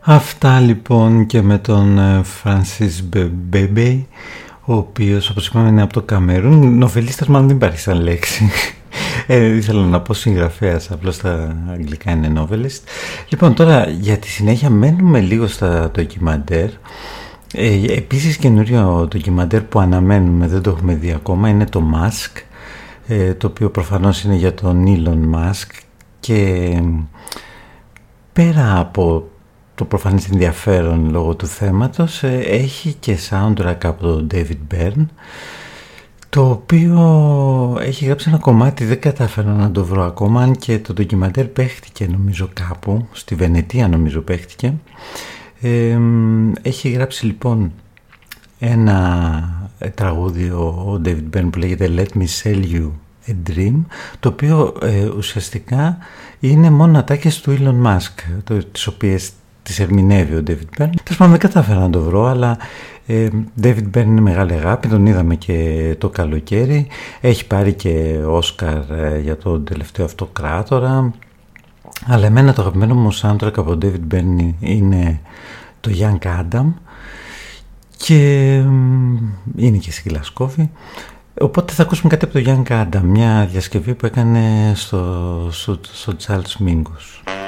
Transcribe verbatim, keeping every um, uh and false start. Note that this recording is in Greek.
Αυτά λοιπόν και με τον Φρανσίς Μπέμπεϊ, ο οποίος όπως είπαμε είναι από το Καμερούν. Νοβελίστας μάλλον δεν υπάρχει σαν λέξη. Ε, ήθελα να πω συγγραφέας, απλώς στα αγγλικά είναι novelist. Λοιπόν, τώρα για τη συνέχεια μένουμε λίγο στα ντοκιμαντέρ. Ε, επίσης καινούριο ντοκιμαντέρ που αναμένουμε, δεν το έχουμε δει ακόμα, είναι το Mask, ε, το οποίο προφανώς είναι για τον Elon Musk και πέρα από το προφανές ενδιαφέρον λόγω του θέματος, ε, έχει και soundtrack από τον David Byrne, το οποίο έχει γράψει ένα κομμάτι, δεν κατάφερα να το βρω ακόμα, αν και το ντοκιμαντέρ παίχτηκε νομίζω κάπου, στη Βενετία νομίζω παίχτηκε. Ε, έχει γράψει λοιπόν ένα τραγούδι ο David Byrne που λέγεται Let Me Sell You a Dream, το οποίο ε, ουσιαστικά είναι μόνο ατάκες του Elon Musk, το, τις οποίες τις ερμηνεύει ο David Byrne. Τέλος πάντων δεν κατάφερα να το βρω, αλλά ε, David Byrne είναι μεγάλη αγάπη, τον είδαμε και το καλοκαίρι, έχει πάρει και Όσκαρ ε, για τον τελευταίο αυτοκράτορα, αλλά εμένα το αγαπημένο μου soundtrack από David Byrne είναι το Young Adam και είναι και στην Γλασκόβη. Οπότε θα ακούσουμε κάτι από το Young Adam, μια διασκευή που έκανε στο, στο, στο Charles Mingus.